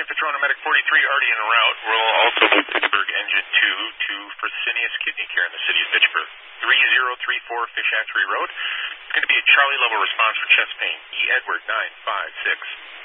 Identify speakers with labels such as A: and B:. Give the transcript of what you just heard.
A: Patrona Medic 43 already en route. We'll also move Pittsburgh Engine 2 to Fresenius Kidney Care in the city of Pittsburgh. 3034 Fish Hatchery Road. It's going to be a Charlie level response for chest pain. E. Edward 956.